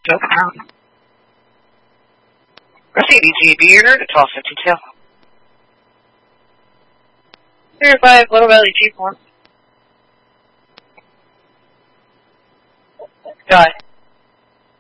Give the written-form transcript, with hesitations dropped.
Joke around. CDG beer, the 1252. 35, Little Valley G4. Got it.